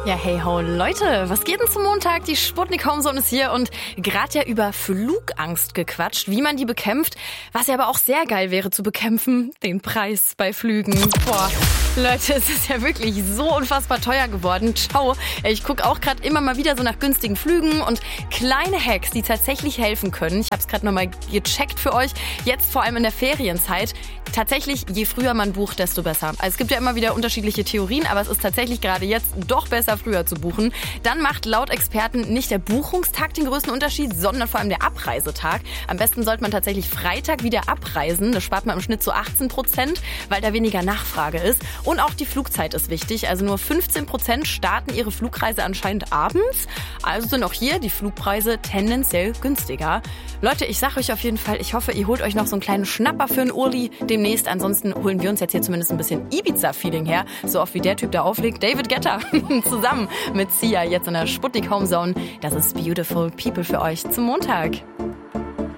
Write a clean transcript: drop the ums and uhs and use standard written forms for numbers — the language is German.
Ja, hey ho, Leute, was geht denn zum Montag? Die Sputnik Homezone ist hier und gerade ja über Flugangst gequatscht, wie man die bekämpft. Was ja aber auch sehr geil wäre zu bekämpfen, den Preis bei Flügen. Boah, Leute, es ist ja wirklich so unfassbar teuer geworden. Ciao. Ich gucke auch gerade immer mal wieder so nach günstigen Flügen und kleine Hacks, die tatsächlich helfen können. Ich habe es gerade nochmal gecheckt für euch. Jetzt vor allem in der Ferienzeit. Tatsächlich, je früher man bucht, desto besser. Also es gibt ja immer wieder unterschiedliche Theorien, aber es ist tatsächlich gerade jetzt doch besser, früher zu buchen. Dann macht laut Experten nicht der Buchungstag den größten Unterschied, sondern vor allem der Abreisetag. Am besten sollte man tatsächlich Freitag wieder abreisen. Das spart man im Schnitt so 18%, weil da weniger Nachfrage ist. Und auch die Flugzeit ist wichtig. Also nur 15% starten ihre Flugreise anscheinend abends. Also sind auch hier die Flugpreise tendenziell günstiger. Leute, ich sage euch auf jeden Fall, ich hoffe, ihr holt euch noch so einen kleinen Schnapper für einen Urli demnächst. Ansonsten holen wir uns jetzt hier zumindest ein bisschen Ibiza-Feeling her. So oft wie der Typ da auflegt. David Guetta zusammen mit Sia jetzt in der Sputnik Homezone. Das ist Beautiful People für euch zum Montag.